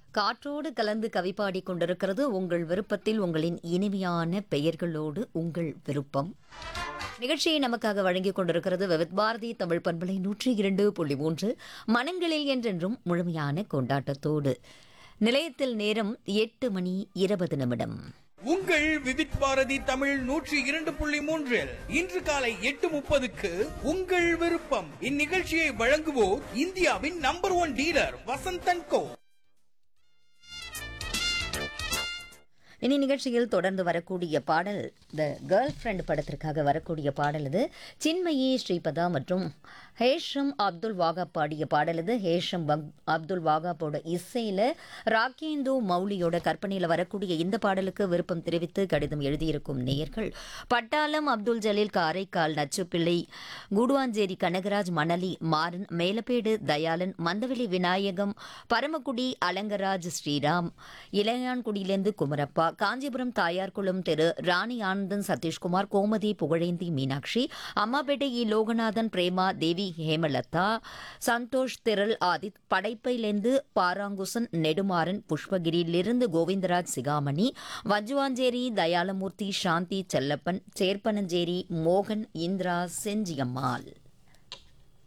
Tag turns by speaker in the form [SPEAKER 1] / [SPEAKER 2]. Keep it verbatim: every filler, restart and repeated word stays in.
[SPEAKER 1] காற்றோடு கலந்து கவி பாடிக் கொண்டிருக்கிறது உங்கள் விருப்பத்தில் உங்களின் இனிமையான பெயர்களோடு உங்கள் விருப்பம். நிகழ்ச்சியை நமக்காக வழங்கிக் கொண்டிருக்கிறது விவித் பாரதி தமிழ் பண்பலை நூற்றி இரண்டு புள்ளி மூன்று மனங்களில் என்றென்றும் முழுமையான கொண்டாட்டத்தோடு. நிலையத்தில் நேரம் எட்டு மணி இருபது நிமிடம்.
[SPEAKER 2] உங்கள் விவித் பாரதி தமிழ் நூற்றி இரண்டு புள்ளி மூன்றில் இன்று காலை எட்டு முப்பதுக்கு உங்கள் விருப்பம். இந்நிகழ்ச்சியை வழங்குவோர் இந்தியாவின் நம்பர் ஒன் டீலர் வசந்தன் கோ.
[SPEAKER 1] இனி நிகழ்ச்சியில் தொடர்ந்து வரக்கூடிய பாடல் த கேர்ள் ஃப்ரெண்ட் படத்திற்காக வரக்கூடிய பாடல் இது. சின்மயி ஸ்ரீபதா மற்றும் ஹேஷம் அப்துல் வாகாப் பாடிய பாடல் இது. ஹேஷம் அப்துல் வாகாப்போட இசையில் ராக்கேந்து மௌலியோட கற்பனையில் வரக்கூடிய இந்த பாடலுக்கு விருப்பம் தெரிவித்து கடிதம் எழுதியிருக்கும் நேயர்கள் பட்டாளம் அப்துல் ஜலீல், காரைக்கால் நச்சுப்பிள்ளை, கூடுவாஞ்சேரி கனகராஜ், மணலி மாறன், மேலப்பேடு தயாளன், மந்தவெளி விநாயகம், பரமக்குடி அலங்கராஜ், ஸ்ரீராம், இளையான்குடியிலிருந்து குமரப்பா, காஞ்சிபுரம் தாயார்குளம் தெரு ராணி ஆனந்தன், சதீஷ்குமார், கோமதி, புகழேந்தி, மீனாட்சி, அம்மாபேட்டை இ லோகநாதன், பிரேமா தேவி, ஹேமலதா, சந்தோஷ், திரள், ஆதித், படைப்பையிலிருந்து பாராங்குசன், நெடுமாறன், புஷ்பகிரியிலிருந்து கோவிந்தராஜ், சிகாமணி, வஜ்வாஞ்சேரி தயாளமூர்த்தி, சாந்தி, செல்லப்பன், சேர்ப்பனஞ்சேரி, மோகன், இந்திரா, செஞ்சியம்மாள்.